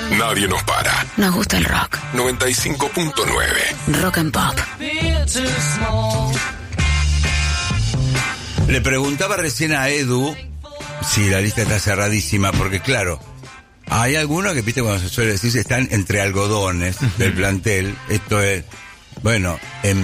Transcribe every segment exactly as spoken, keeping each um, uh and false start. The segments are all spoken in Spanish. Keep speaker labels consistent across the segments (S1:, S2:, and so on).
S1: Nadie nos para.
S2: Nos gusta el rock.
S1: noventa y cinco punto nueve.
S2: Rock and Pop.
S3: Le preguntaba recién a Edu si la lista está cerradísima, porque claro, hay algunos que, viste, cuando se suele decir, están entre algodones del plantel. Esto es, bueno, en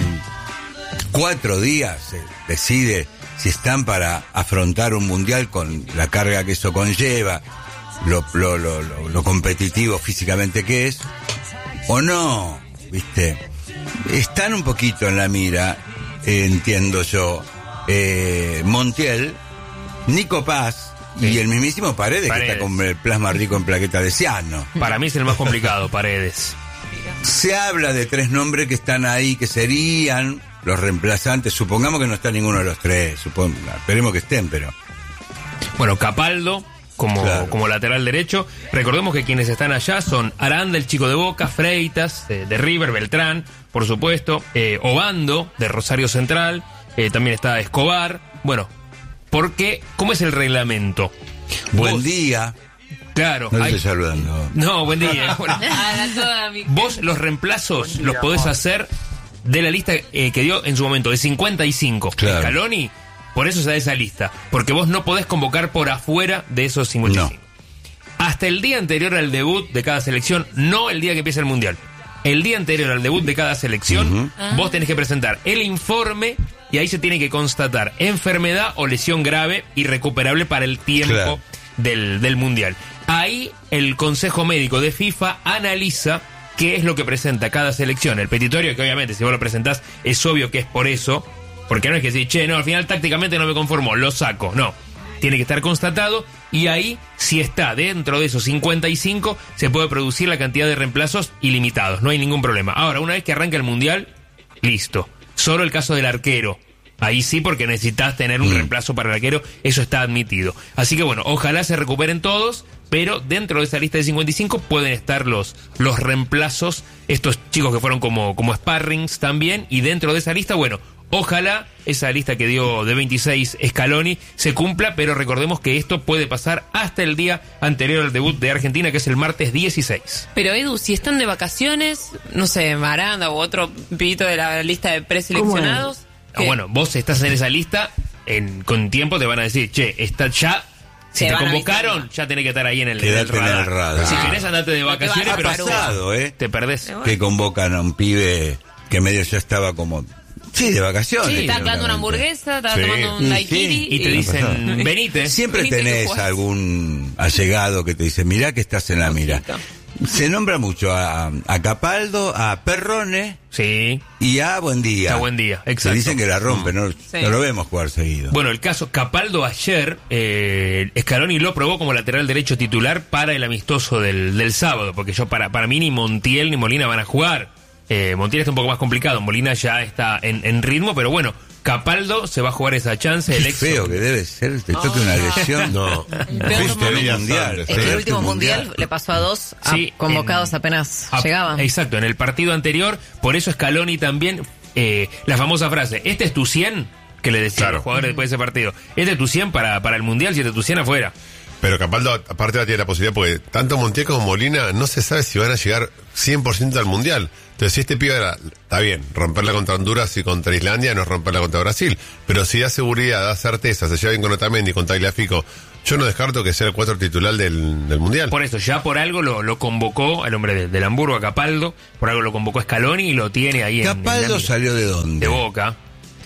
S3: cuatro días se decide si están para afrontar un mundial con la carga que eso conlleva, lo, lo, lo, lo, lo competitivo físicamente que es, o no, viste. Están un poquito en la mira, eh, entiendo yo, eh, Montiel, Nico Paz, sí, y el mismísimo Paredes, Paredes, que está con el plasma rico en plaquetas de ciano.
S4: Para mí es el más complicado, Paredes.
S3: Se habla de tres nombres que están ahí, que serían los reemplazantes. Supongamos que no está ninguno de los tres, supong... esperemos que estén, pero...
S4: Bueno, Capaldo como, claro, como lateral derecho. Recordemos que quienes están allá son Aranda, el chico de Boca, Freitas, de, de River, Beltrán, por supuesto, eh, Obando, de Rosario Central, eh, también está Escobar. Bueno, porque, ¿cómo es el reglamento?
S3: Buen
S4: Vos,
S3: día.
S4: Claro.
S3: No
S4: hay...
S3: estoy saludando.
S4: No, buen día. Bueno, vos los reemplazos los podés hacer de la lista eh, que dio en su momento, de cincuenta y cinco.
S3: Claro.
S4: Scaloni, por eso se da esa lista. Porque vos no podés convocar por afuera de esos cincuenta y cinco. No. Hasta el día anterior al debut de cada selección, no el día que empieza el Mundial. El día anterior al debut de cada selección, uh-huh, vos tenés que presentar el informe y ahí se tiene que constatar enfermedad o lesión grave irrecuperable para el tiempo, claro, del, del Mundial. Ahí el Consejo Médico de FIFA analiza qué es lo que presenta cada selección. El petitorio, que obviamente si vos lo presentás es obvio que es por eso, porque no es que decir, che, no, al final tácticamente no me conformo, lo saco. No, tiene que estar constatado y ahí, si está dentro de esos cincuenta y cinco, se puede producir la cantidad de reemplazos ilimitados, no hay ningún problema. Ahora, una vez que arranca el Mundial, listo. Solo el caso del arquero. Ahí sí, porque necesitas tener un mm. reemplazo para el arquero, eso está admitido. Así que bueno, ojalá se recuperen todos, pero dentro de esa lista de cincuenta y cinco pueden estar los, los reemplazos, estos chicos que fueron como, como sparrings también, y dentro de esa lista, bueno, ojalá esa lista que dio de veintiséis Scaloni se cumpla, pero recordemos que esto puede pasar hasta el día anterior al debut de Argentina, que es el martes dieciséis.
S5: Pero Edu, si están de vacaciones, no sé, Maranda u otro pibito de la lista de preseleccionados...
S4: Ah, bueno, vos estás en esa lista, en, con tiempo te van a decir, che, está ya, si te convocaron, ya tenés que estar ahí en el, en el radar. En el radar. Si querés andate de vacaciones,
S3: ha
S4: pero
S3: pasado, ¿eh?
S4: te perdés.
S3: Que convocan a un pibe que medio ya estaba como... Sí, de vacaciones.
S5: Sí, estaba dando una hamburguesa, estaba sí. tomando un daiquiri.
S4: Sí. Y te dicen, venite.
S3: Siempre
S5: venite
S3: tenés algún allegado que te dice, mirá que estás en la mira. Se nombra mucho a, a Capaldo, a Perrone,
S4: sí,
S3: y a Buendía.
S4: A Buendía, exacto.
S3: Se dicen que la rompe, mm. no, sí. no lo vemos jugar seguido.
S4: Bueno, el caso Capaldo ayer, eh, Scaloni lo probó como lateral derecho titular para el amistoso del, del sábado, porque yo para, para mí ni Montiel ni Molina van a jugar. Eh, Montiel está un poco más complicado, Molina ya está en, en ritmo, pero bueno, Capaldo se va a jugar esa chance.
S3: Qué el feo que debe ser, te toque oh, una lesión. No,
S5: el mundial. En el último mundial, mundial le pasó a dos sí, a convocados en, apenas a, llegaban.
S4: Exacto, en el partido anterior, por eso Scaloni también, eh, la famosa frase, este es tu cien, que le decían claro. los jugadores después de ese partido, este es tu cien para, para el mundial, si este es tu cien afuera.
S6: Pero Capaldo aparte va a tener la posibilidad, porque tanto Montiel como Molina no se sabe si van a llegar cien por ciento al mundial. Entonces, si este pibe era, está bien, romperla contra Honduras y contra Islandia no es romperla contra Brasil, pero si da seguridad, da certeza, se lleva bien con Otamendi, con Tagliafico, yo no descarto que sea el cuatro titular del, del Mundial.
S4: Por eso, ya por algo lo, lo convocó al hombre de, del Hamburgo, a Capaldo, por algo lo convocó Scaloni y lo tiene ahí en...
S3: ¿Capaldo salió de dónde?
S4: De Boca.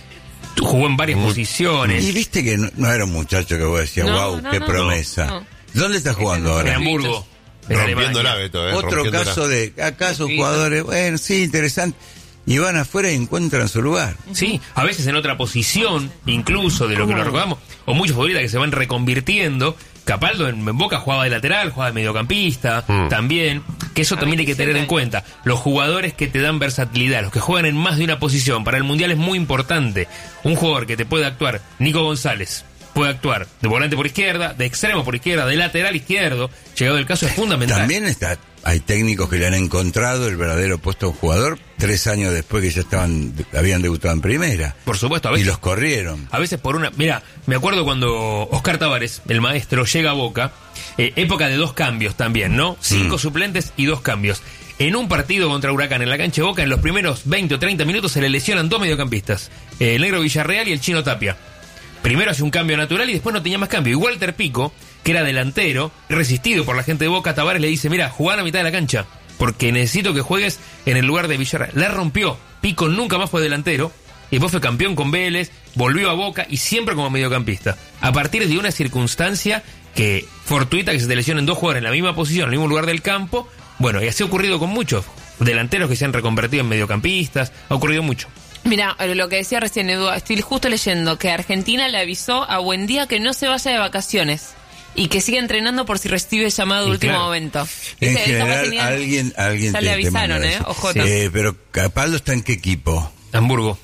S4: Jugó en varias Muy, posiciones.
S3: Y viste que no, no era un muchacho que vos decías, no, wow, no, qué no, promesa. No, no. ¿Dónde está jugando ahora?
S4: En Hamburgo.
S6: Rompiéndola, Beto, eh.
S3: Otro caso de, acaso jugadores, bueno, sí, interesante, y van afuera y encuentran su lugar.
S4: Sí, a veces en otra posición, incluso de lo que nos recordamos, o muchos futbolistas que se van reconvirtiendo. Capaldo en, en Boca jugaba de lateral, jugaba de mediocampista, mm. también, que eso también hay que tener en cuenta. Los jugadores que te dan versatilidad, los que juegan en más de una posición, para el Mundial es muy importante. Un jugador que te puede actuar, Nico González, puede actuar de volante por izquierda, de extremo por izquierda, de lateral izquierdo. Llegado el caso es fundamental.
S3: También está, hay técnicos que le han encontrado el verdadero puesto a un jugador tres años después que ya estaban, habían debutado en primera.
S4: Por supuesto, a veces.
S3: Y los corrieron.
S4: A veces por una... Mira, me acuerdo cuando Oscar Tavares, el maestro, llega a Boca, eh, época de dos cambios también, ¿no? Cinco mm. suplentes y dos cambios. En un partido contra Huracán en la cancha de Boca, en los primeros veinte o treinta minutos se le lesionan dos mediocampistas, eh, el negro Villarreal y el chino Tapia. Primero hace un cambio natural y después no tenía más cambio. Y Walter Pico, que era delantero, resistido por la gente de Boca, Tavares le dice, mira, jugá a la mitad de la cancha, porque necesito que juegues en el lugar de Villarreal. La rompió. Pico nunca más fue delantero, y después fue campeón con Vélez, volvió a Boca y siempre como mediocampista. A partir de una circunstancia que fortuita, que se te lesionen dos jugadores en la misma posición, en el mismo lugar del campo. Bueno, y así ha ocurrido con muchos delanteros que se han reconvertido en mediocampistas, ha ocurrido mucho.
S5: Mira, lo que decía recién Edu, estoy justo leyendo que Argentina le avisó a Buendía que no se vaya de vacaciones y que siga entrenando por si recibe llamado de último claro. momento.
S3: En Dice, general, alguien, alguien
S5: ya
S3: te,
S5: le avisaron, ¿eh? Ojota.
S3: Eh, pero Capaldo está en qué equipo?
S4: Hamburgo.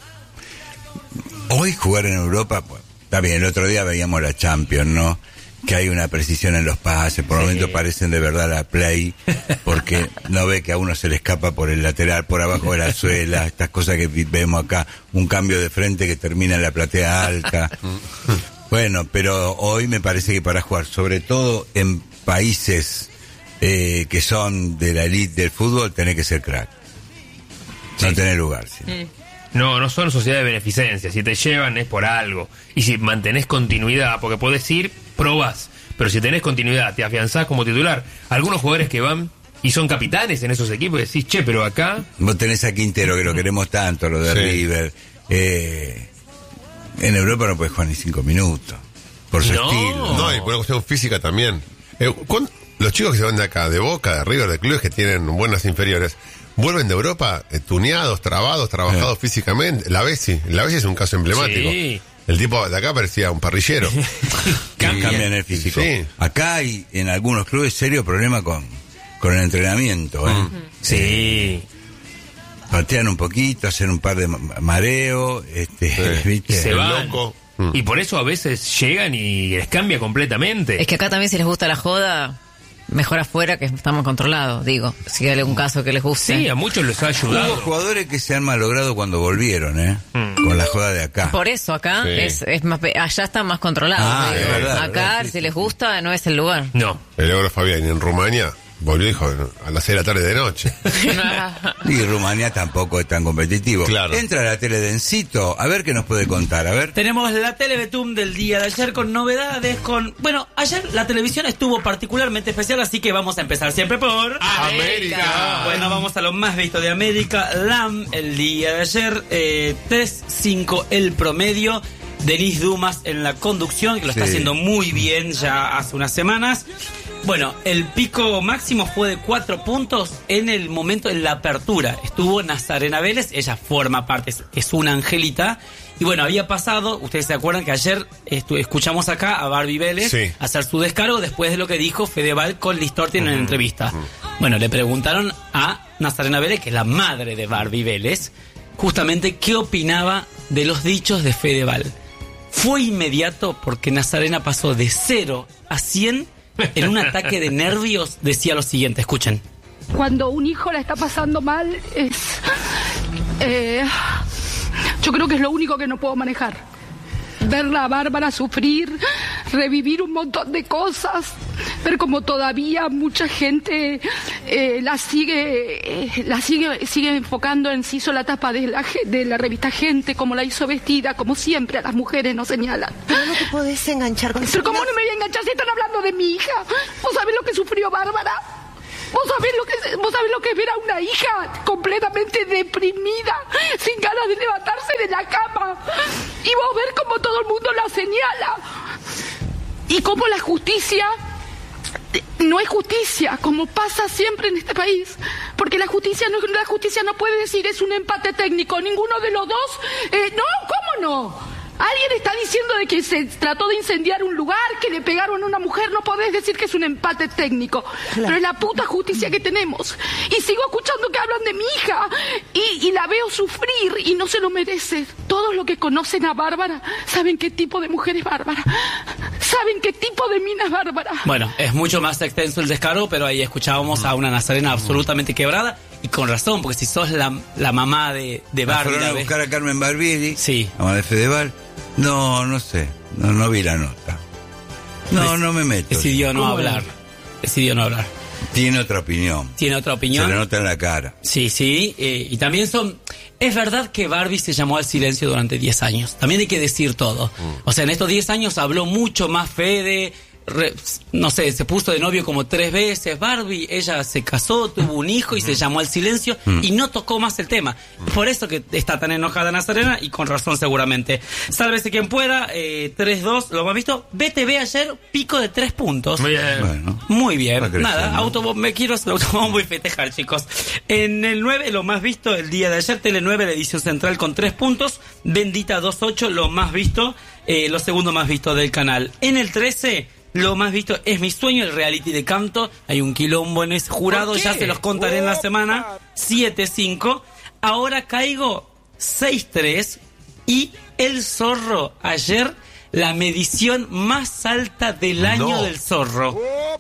S3: Hoy jugar en Europa, pues, está bien, el otro día veíamos la Champions, ¿no? Que hay una precisión en los pases, por el sí. momento parecen de verdad la Play, porque no ve que a uno se le escapa por el lateral, por abajo de la suela, estas cosas que vemos acá, un cambio de frente que termina en la platea alta. Bueno, pero hoy me parece que para jugar, sobre todo en países eh, que son de la elite del fútbol, tenés que ser crack. No sí. tenés lugar. ¿Sí? Mm.
S4: No, no son sociedades de beneficencia. Si te llevan es por algo. Y si mantenés continuidad, porque podés ir, probás. Pero si tenés continuidad, te afianzás como titular. Algunos jugadores que van y son capitanes en esos equipos, decís, che, pero acá...
S3: Vos tenés a Quintero, que lo queremos tanto, lo de sí. River. Eh, en Europa no podés jugar ni cinco minutos. Por su
S4: no.
S3: estilo.
S6: No, y por una cuestión física también. Eh, los chicos que se van de acá, de Boca, de River, de clubes que tienen buenas inferiores... Vuelven de Europa eh, tuneados, trabados, trabajados eh. físicamente. La Bessi, la Bessi es un caso emblemático. Sí. El tipo de acá parecía un parrillero.
S3: Cambian el físico. Sí. Acá hay en algunos clubes serio problema con, con el entrenamiento. ¿eh?
S4: Mm. Sí.
S3: Eh, patean un poquito, hacen un par de mareos, este,
S4: sí. ¿viste? Y se van.
S6: Loco.
S4: Y por eso a veces llegan y les cambia completamente.
S5: Es que acá también si les gusta la joda... Mejor afuera que estamos controlados, digo. Si hay algún caso que les guste.
S4: Sí, a muchos les ha ayudado.
S3: Hubo jugadores que se han malogrado cuando volvieron, ¿eh? Mm. Con la joda de acá.
S5: Por eso acá sí. es, es más, allá están más controlados.
S3: Ah, es verdad,
S5: acá,
S3: verdad, sí,
S5: si
S3: sí,
S5: les
S3: sí.
S5: gusta, no es el lugar.
S4: No.
S6: El Euro Fabián en Rumania volvió, dijo, a las seis de la tarde de noche.
S3: Y Rumanía tampoco es tan competitivo.
S6: Claro.
S3: Entra la tele de Encito, a ver qué nos puede contar, a ver.
S2: Tenemos la Telebetum del día de ayer con novedades, con... Bueno, ayer la televisión estuvo particularmente especial, así que vamos a empezar siempre por...
S6: América.
S2: Bueno, vamos a lo más visto de América. L A M, el día de ayer, eh, tres cinco el promedio. Denis Dumas en la conducción, que lo está sí. haciendo muy bien ya hace unas semanas. Bueno, el pico máximo fue de cuatro puntos en el momento de la apertura. Estuvo Nazarena Vélez, ella forma parte, es, es una angelita. Y bueno, había pasado, ustedes se acuerdan que ayer estu- escuchamos acá a Barbie Vélez sí. hacer su descargo después de lo que dijo Fedeval con Listorti en uh-huh. la entrevista. Uh-huh. Bueno, le preguntaron a Nazarena Vélez, que es la madre de Barbie Vélez, justamente qué opinaba de los dichos de Fedeval. Fue inmediato porque Nazarena pasó de cero a cien en un ataque de nervios. Decía lo siguiente, escuchen.
S7: Cuando un hijo la está pasando mal, es... Eh, yo creo que es lo único que no puedo manejar. Verla a Bárbara sufrir, revivir un montón de cosas, ver como todavía mucha gente eh, la sigue eh, la sigue sigue enfocando en sí la tapa de la, de la revista Gente, como la hizo vestida, como siempre a las mujeres nos señalan.
S8: Pero no te podés enganchar con eso.
S7: Pero ¿cómo no me voy a enganchar si están hablando de mi hija? ¿Vos sabés lo que sufrió Bárbara? ¿Vos sabés lo que, vos sabés lo que es ver a una hija completamente deprimida, sin ganas de levantarse de la cama? Y vos ver cómo todo el mundo la señala. Y cómo la justicia no es justicia, como pasa siempre en este país. Porque la justicia no, la justicia no puede decir es un empate técnico. Ninguno de los dos... Eh, no, ¿cómo no? Alguien está diciendo de que se trató de incendiar un lugar, que le pegaron a una mujer. No podés decir que es un empate técnico. Claro. Pero es la puta justicia que tenemos. Y sigo escuchando que hablan de mi hija. Y, y la veo sufrir y no se lo merece. Todos los que conocen a Bárbara saben qué tipo de mujer es Bárbara. Saben qué tipo de mina es Bárbara.
S2: Bueno, es mucho más extenso el descaro, pero ahí escuchábamos a una Nazarena absolutamente quebrada. Y con razón, porque si sos la, la mamá de, de Barbie...
S3: Fueron a buscar a Carmen Barbieri,
S2: sí.
S3: mamá de Fedeval. No, no sé, no, no vi la nota. No,
S2: Des,
S3: no me meto.
S2: Decidió no hablar. Decidió no hablar.
S3: Tiene otra opinión.
S2: Tiene otra opinión.
S3: Se le nota en la cara.
S2: Sí, sí. Eh, y también son... Es verdad que Barbie se llamó al silencio durante diez años. También hay que decir todo. Mm. O sea, en estos diez años habló mucho más Fede... Re, no sé, se puso de novio como tres veces Barbie, ella se casó, tuvo un hijo y se llamó al silencio y no tocó más el tema. Por eso que está tan enojada Nazarena y con razón seguramente. Sálvese quien pueda, eh, tres dos, lo hemos visto. B T V ayer, pico de tres puntos.
S4: Muy bien.
S3: Bueno,
S2: Muy bien. Nada, autobombo, me quiero hacer autobombo y festejar, chicos. En el nueve, lo más visto el día de ayer, Tele nueve, la edición central con tres puntos. Bendita dos ocho, lo más visto, eh, lo segundo más visto del canal. En el trece... lo más visto es Mi Sueño, el reality de canto. Hay un quilombo en ese jurado, ya se los contaré en la semana. siete cinco. Ahora Caigo, seis tres. Y El Zorro, ayer, la medición más alta del año no. del Zorro.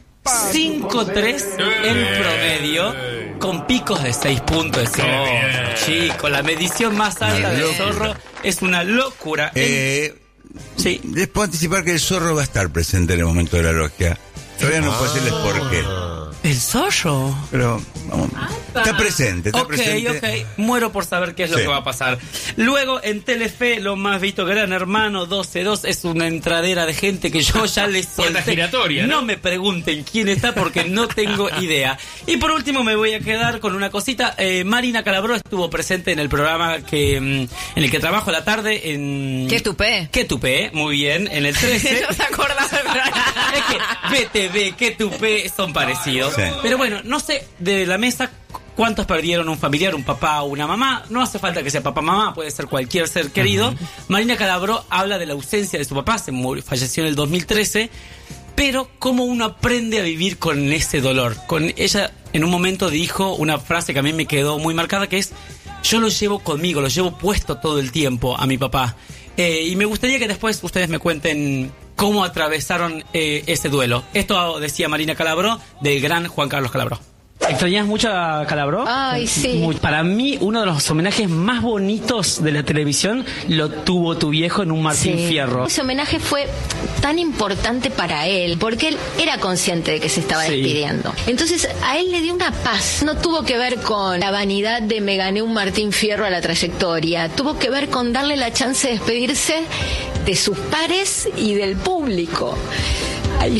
S2: cinco tres en promedio, con picos de seis puntos. Oh, chico, la medición más alta del Zorro es una locura.
S3: Eh...
S2: En... Sí.
S3: Les puedo anticipar que el Zorro va a estar presente en el momento de la logia. Todavía no puedo decirles por qué.
S2: ¿El Zorro?
S3: Pero, vamos, está presente, está
S2: Ok,
S3: presente.
S2: ok. Muero por saber qué es lo
S3: Sí.
S2: que va a pasar. Luego, en Telefe, lo más visto, Gran Hermano doce dos. Es una entradera de gente que yo ya les
S4: Puerta
S2: solté.
S4: giratoria, ¿no?
S2: No me pregunten quién está porque no tengo idea. Y por último, me voy a quedar con una cosita. Eh, Marina Calabró estuvo presente en el programa que mm, en el que trabajo a la tarde. En...
S5: ¿Qué tupé?
S2: ¿Qué tupé? Muy bien. En el trece.
S5: No se acordaba del programa.
S2: Es que B T V, ¿Qué tupé? Son parecidos.
S3: Sí.
S2: Pero bueno, no sé de la mesa cuántos perdieron un familiar, un papá o una mamá. No hace falta que sea papá, mamá, puede ser cualquier ser querido. Uh-huh. Marina Calabró habla de la ausencia de su papá, se murió, falleció en el dos mil trece. Pero cómo uno aprende a vivir con ese dolor. Con ella en un momento dijo una frase que a mí me quedó muy marcada, que es: yo lo llevo conmigo, lo llevo puesto todo el tiempo a mi papá. Eh, y me gustaría que después ustedes me cuenten cómo atravesaron eh, ese duelo. Esto decía Marina Calabró del gran Juan Carlos Calabró. ¿Extrañas mucho a Calabró?
S8: Ay, sí.
S2: Muy. Para mí, uno de los homenajes más bonitos de la televisión lo tuvo tu viejo en un Martín
S8: Sí.
S2: Fierro.
S8: Ese homenaje fue tan importante para él, porque él era consciente de que se estaba
S2: Sí.
S8: despidiendo. Entonces, a él le dio una paz. No tuvo que ver con la vanidad de me gané un Martín Fierro a la trayectoria. Tuvo que ver con darle la chance de despedirse de sus pares y del público. Ay,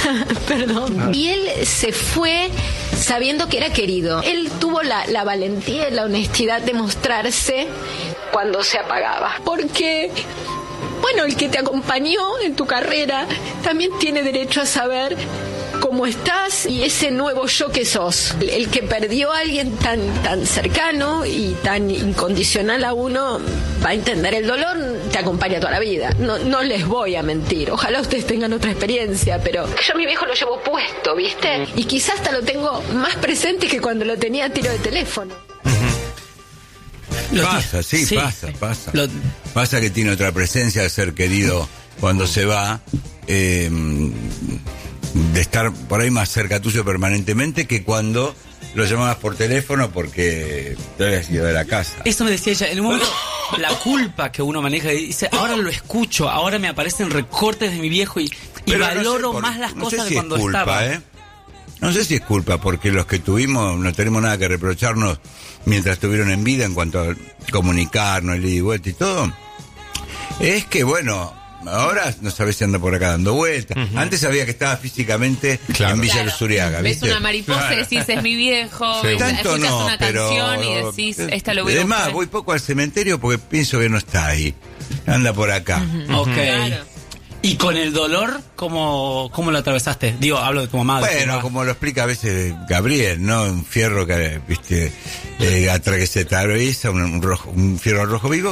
S8: perdón. Y él se fue sabiendo que era querido. Él tuvo la, la valentía y la honestidad de mostrarse cuando se apagaba. Porque, bueno, el que te acompañó en tu carrera también tiene derecho a saber cómo estás y ese nuevo yo que sos. El que perdió a alguien tan, tan cercano y tan incondicional a uno va a entender el dolor, te acompaña toda la vida. No, no les voy a mentir. Ojalá ustedes tengan otra experiencia, pero yo a mi viejo lo llevo puesto, ¿viste? Y quizás hasta lo tengo más presente que cuando lo tenía a tiro de teléfono.
S2: Lo
S3: Pasa, sí,
S2: sí.
S3: pasa, pasa.
S2: Lo-
S3: Pasa que tiene otra presencia de ser querido cuando se va, eh, de estar por ahí más cerca tuyo permanentemente que cuando lo llamabas por teléfono porque te habías ido de la casa.
S2: Eso me decía ella, en un momento, la culpa que uno maneja, y dice, ahora lo escucho, ahora me aparecen recortes de mi viejo y, y
S3: Pero no
S2: valoro
S3: sé por-
S2: más las
S3: no
S2: cosas
S3: sé si
S2: de cuando
S3: es culpa,
S2: estaba.
S3: ¿eh? No sé si es culpa, porque los que tuvimos no tenemos nada que reprocharnos mientras estuvieron en vida en cuanto a comunicarnos, el ida y vuelta y todo. Es que, bueno, ahora no sabés si anda por acá dando vueltas. Uh-huh. Antes sabía que estaba físicamente
S6: Claro.
S3: en Villa
S5: Claro.
S3: Luzuriaga,
S5: Ves
S3: ¿viste?
S5: una mariposa
S6: Claro.
S5: y decís, es mi viejo.
S6: Sí.
S5: ves-
S3: Tanto
S5: escuchas
S3: no,
S5: una
S3: pero...
S5: canción y decís, esta lo voy a
S3: Además,
S5: buscar.
S3: voy poco al cementerio porque pienso que no está ahí. Anda por acá.
S2: Ok.
S5: Claro.
S2: Y con el dolor, ¿cómo, cómo lo atravesaste? Digo, hablo de tu mamá. de tu
S3: Bueno,
S2: papá.
S3: como lo explica a veces Gabriel, ¿no? Un fierro que, viste, eh, atra- que se atraviesa, un, un, rojo, un fierro rojo vivo,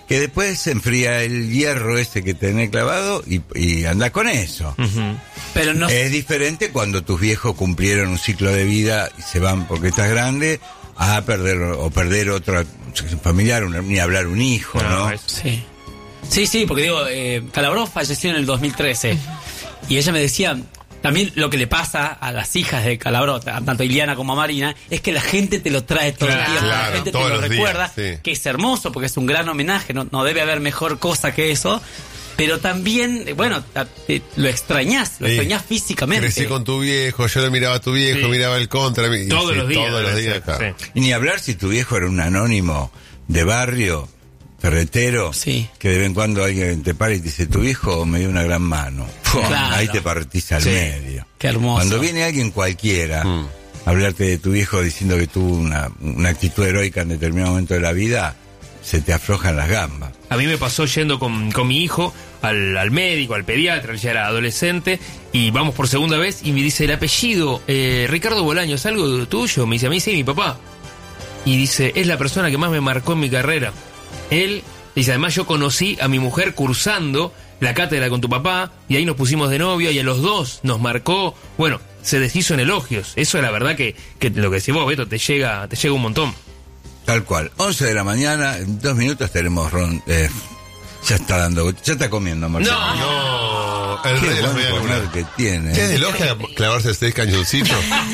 S3: que después se enfría el hierro ese que tenés clavado y, y andás con eso.
S2: Uh-huh. Pero no
S3: es diferente cuando tus viejos cumplieron un ciclo de vida y se van porque estás grande a perder o perder otro familiar, un, ni hablar un hijo, ¿no?
S2: ¿no? Sí. Sí, sí, porque digo, eh, Calabró falleció en el dos mil trece y ella me decía, también lo que le pasa a las hijas de Calabró, tanto a Iliana como a Marina, es que la gente te lo trae todo
S6: claro,
S2: el tiempo,
S6: claro,
S2: la gente te
S6: lo
S2: lo recuerda,
S6: días, sí.
S2: que es hermoso porque es un gran homenaje, no, no debe haber mejor cosa que eso. Pero también, bueno, te, lo extrañás, lo sí. extrañás físicamente.
S6: Crecí con tu viejo, yo lo miraba a tu viejo, sí. miraba el contra. Y,
S4: todos
S6: sí,
S4: los días.
S6: Todos los días, claro.
S3: sí. Y ni hablar si tu viejo era un anónimo de barrio, ferretero,
S2: sí.
S3: que de vez en cuando alguien te para y te dice, tu viejo me dio una gran mano. Claro. Ahí te partís al sí. medio.
S2: Qué hermoso.
S3: Cuando viene alguien cualquiera, mm. a hablarte de tu viejo diciendo que tuvo una, una actitud heroica en determinado momento de la vida, se te aflojan las gambas.
S4: A mí me pasó yendo con, con mi hijo al, al médico, al pediatra, él ya era adolescente, y vamos por segunda vez y me dice el apellido, eh, Ricardo Bolaños, ¿algo tuyo? Me dice, a mí sí, mi papá. Y dice, es la persona que más me marcó en mi carrera. Él, dice, además yo conocí a mi mujer cursando la cátedra con tu papá, y ahí nos pusimos de novio, y a los dos nos marcó, bueno, se deshizo en elogios. Eso es la verdad que, que lo que decís vos, Beto, te llega, te llega un montón.
S3: Tal cual. once de la mañana, en dos minutos tenemos ron, eh, ya está dando, ya está comiendo, Marcelo.
S6: No, no, el
S3: qué
S6: rey de la
S3: buen que tiene.
S6: ¿Qué es de logia clavarse seis cañoncitos?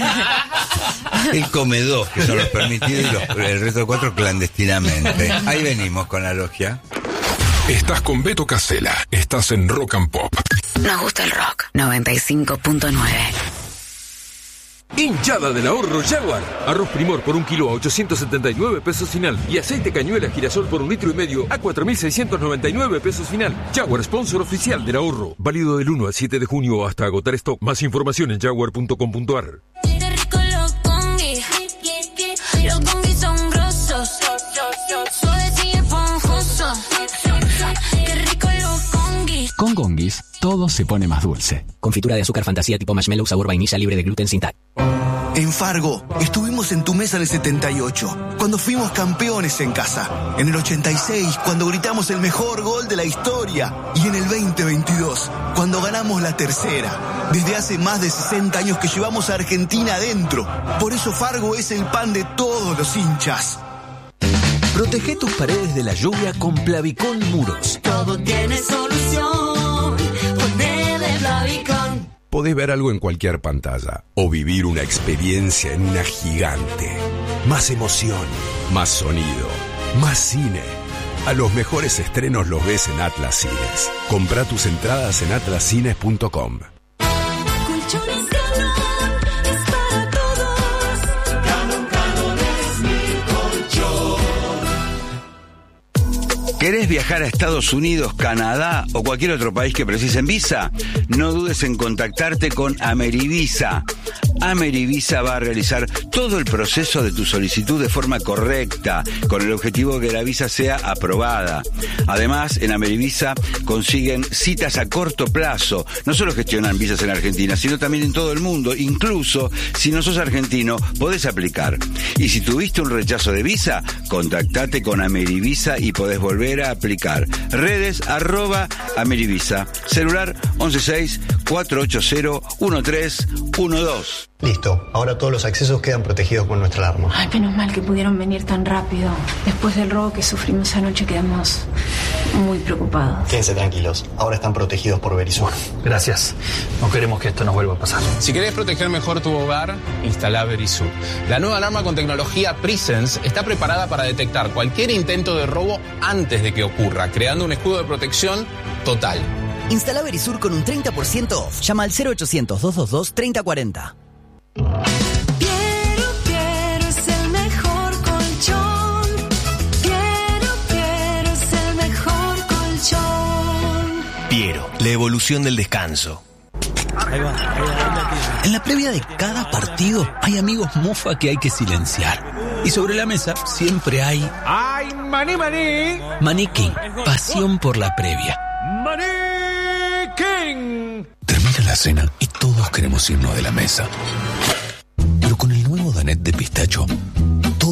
S3: Él come dos, que son los permitidos, y los, el resto de cuatro clandestinamente. Ahí venimos con la logia.
S1: Estás con Beto Casella, estás en Rock and Pop.
S9: Nos gusta el rock. noventa y cinco punto nueve.
S10: Hinchada del ahorro Jaguar. Arroz Primor por un kilo a ochocientos setenta y nueve pesos final. Y aceite cañuela girasol por un litro y medio a cuatro mil seiscientos noventa y nueve pesos final. Jaguar, sponsor oficial del ahorro. Válido del uno al siete de junio hasta agotar stock. Más información en jaguar punto com punto a r.
S11: Los bongis son grosos, suaves y esponjosos. Qué rico los bongis.
S12: Con Gongis, todo se pone más dulce. Confitura de azúcar fantasía tipo marshmallow sabor vainilla libre de gluten sin tal.
S13: En Fargo, estuvimos en tu mesa en el setenta y ocho, cuando fuimos campeones en casa. En el ochenta y seis, cuando gritamos el mejor gol de la historia. Y en el veinte veintidós, cuando ganamos la tercera. Desde hace más de sesenta años que llevamos a Argentina adentro. Por eso Fargo es el pan de todos los hinchas.
S14: Protege tus paredes de la lluvia con Plavicón Muros.
S11: Todo tiene solución. Ponele Plavicón.
S15: Podés ver algo en cualquier pantalla o vivir una experiencia en una gigante. Más emoción, más sonido, más cine. A los mejores estrenos los ves en Atlas Cines. Comprá tus entradas en atlas cines punto com.
S11: Colchones Canon es para todos. Canon, Canon es mi colchón.
S3: ¿Querés viajar a Estados Unidos, Canadá o cualquier otro país que precisen visa? No dudes en contactarte con Amerivisa. Amerivisa va a realizar todo el proceso de tu solicitud de forma correcta, con el objetivo de que la visa sea aprobada. Además, en Amerivisa consiguen citas a corto plazo. No solo gestionan visas en Argentina, sino también en todo el mundo. Incluso, si no sos argentino, podés aplicar. Y si tuviste un rechazo de visa, contactate con Amerivisa y podés volver a aplicar. Redes arroba Amerivisa. Celular once seis cuatro ocho cero uno tres uno dos.
S16: Listo, ahora todos los accesos quedan protegidos con nuestra alarma.
S17: Ay, menos mal que pudieron venir tan rápido. Después del robo que sufrimos anoche quedamos muy preocupados.
S16: Quédense tranquilos, ahora están protegidos por Verisur.
S18: Gracias, no queremos que esto nos vuelva a pasar.
S19: Si querés proteger mejor tu hogar, instala Verisur. La nueva alarma con tecnología Presence está preparada para detectar cualquier intento de robo antes de que ocurra, creando un escudo de protección total.
S20: Instala Verisur con un treinta por ciento off. Llama al cero ochocientos, doscientos veintidós, treinta cuarenta.
S11: Quiero, quiero es el mejor colchón. Quiero, quiero es el mejor colchón.
S14: Piero, la evolución del descanso.
S2: Ahí va, ahí va.
S14: En la previa de cada partido hay amigos mofa que hay que silenciar. Y sobre la mesa siempre hay...
S10: ¡Ay, maní, maní!
S14: Maní King, pasión por la previa.
S10: ¡Maní King!
S14: Termina la cena y todos queremos irnos de la mesa. Pero con el nuevo Danet de pistacho, todo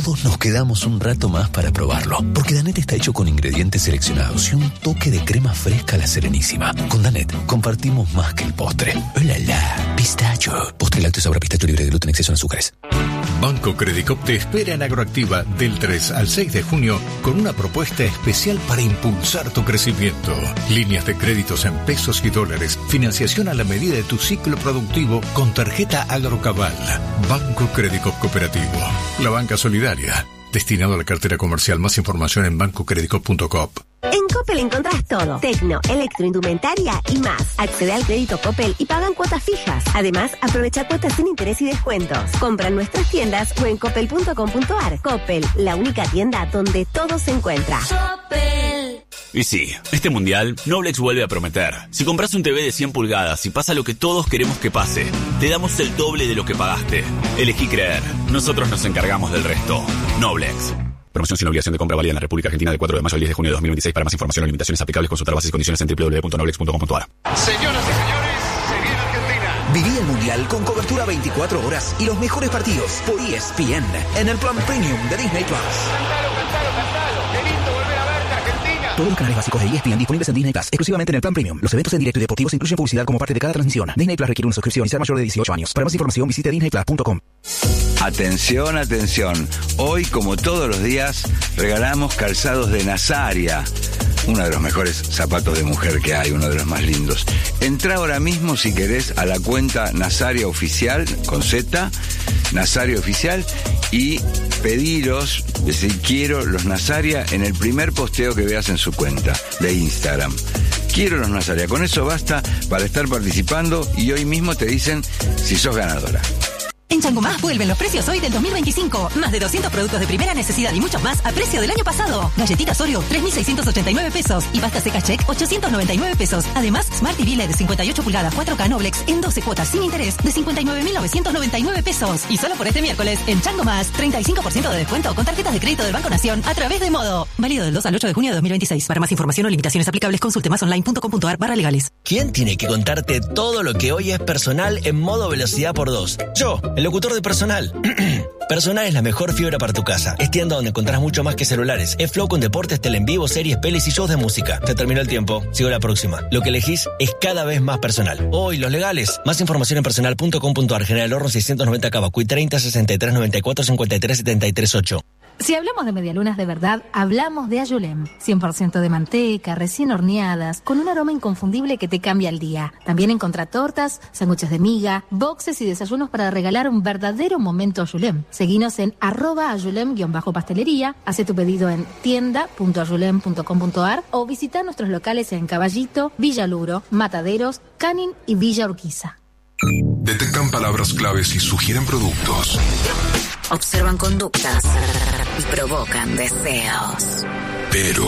S14: todos nos quedamos un rato más para probarlo. Porque Danette está hecho con ingredientes seleccionados y un toque de crema fresca a la Serenísima. Con Danette compartimos más que el postre. ¡Hola, la! Pistacho. Postre lácteo sabor a pistacho libre de gluten, exceso en azúcares.
S21: Banco Credicop te espera en Agroactiva del tres al seis de junio con una propuesta especial para impulsar tu crecimiento. Líneas de créditos en pesos y dólares. Financiación a la medida de tu ciclo productivo con tarjeta Agrocabal. Banco Credicop Cooperativo. La banca solidaria. Destinado a la cartera comercial. Más información en banco credicop punto com.
S22: En Coppel encontrás todo. Tecno, electroindumentaria y más. Accede al crédito Coppel y pagan cuotas fijas. Además, aprovecha cuotas sin interés y descuentos. Compra en nuestras tiendas o en coppel punto com punto a r. Coppel, la única tienda donde todo se encuentra.
S23: Coppel. Y sí, este mundial, Noblex vuelve a prometer. Si compras un T V de cien pulgadas y pasa lo que todos queremos que pase, te damos el doble de lo que pagaste. Elegí creer. Nosotros nos encargamos del resto. Noblex. Promoción sin obligación de compra válida en la República Argentina de cuatro de mayo al diez de junio de dos mil veintiséis. Para más información o limitaciones aplicables, consultar bases y condiciones en doble u doble u doble u punto noblex punto com punto a r.
S24: Señoras y señores, se viene Argentina.
S25: Viví el Mundial con cobertura veinticuatro horas y los mejores partidos por E S P N en el plan premium de Disney Plus.
S24: Cantalo, cantalo, cantalo. Qué lindo volver a verte, Argentina.
S25: Todos los canales básicos de E S P N disponibles en Disney Plus, exclusivamente en el plan premium. Los eventos en directo y deportivos incluyen publicidad como parte de cada transmisión. Disney Plus requiere una suscripción y ser mayor de dieciocho años. Para más información visite disney plus punto com.
S3: Atención, atención. Hoy, como todos los días, regalamos calzados de Nazaria. Uno de los mejores zapatos de mujer que hay, uno de los más lindos. Entrá ahora mismo, si querés, a la cuenta Nazaria Oficial, con Z, Nazaria Oficial, y pediros, decir, quiero los Nazaria en el primer posteo que veas en su cuenta de Instagram. Quiero los Nazaria. Con eso basta para estar participando y hoy mismo te dicen si sos ganadora.
S26: En Chango Más vuelven los precios hoy del dos mil veinticinco. Más de doscientos productos de primera necesidad y muchos más a precio del año pasado. Galletitas Oreo, tres mil seiscientos ochenta y nueve pesos. Y pasta seca Check, ochocientos noventa y nueve pesos. Además, Smart T V L E D de cincuenta y ocho pulgadas cuatro K Noblex en doce cuotas sin interés de cincuenta y nueve mil novecientos noventa y nueve pesos. Y solo por este miércoles, en Chango Más, treinta y cinco por ciento de descuento con tarjetas de crédito del Banco Nación a través de Modo. Válido del dos al ocho de junio de dos mil veintiséis. Para más información o limitaciones aplicables, consulte más online punto com punto a r barra legales.
S27: ¿Quién tiene que contarte todo lo que hoy es personal en modo velocidad por dos? Yo, el locutor de Personal. Personal es la mejor fibra para tu casa. Es tienda donde encontrás mucho más que celulares. Es Flow con deportes, tele en vivo, series, pelis y shows de música. Se terminó el tiempo. Sigo la próxima. Lo que elegís es cada vez más personal. Hoy, los legales. Más información en personal punto com punto a r. General Horno seiscientos noventa Cavacuy treinta sesenta y tres noventa y cuatro cincuenta y tres setenta y tres ocho.
S28: Si hablamos de medialunas de verdad, hablamos de Ayulem. cien por ciento de manteca, recién horneadas, con un aroma inconfundible que te cambia el día. También encontrá tortas, sándwiches de miga, boxes y desayunos para regalar un verdadero momento Ayulem. Seguinos en arroba ayulem-pastelería, hace tu pedido en tienda punto ayulem punto com punto a r o visita nuestros locales en Caballito, Villa Luro, Mataderos, Canin y Villa Urquiza.
S1: Detectan palabras claves y sugieren productos.
S9: Observan conductas y provocan deseos.
S1: Pero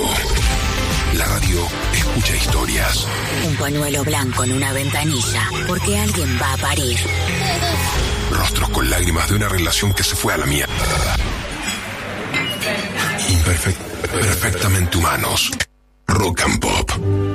S1: la radio escucha historias.
S9: Un pañuelo blanco en una ventanilla, porque alguien va a parir.
S1: Rostros con lágrimas de una relación que se fue a la mierda. Imperfect, perfectamente humanos. Rock and Pop.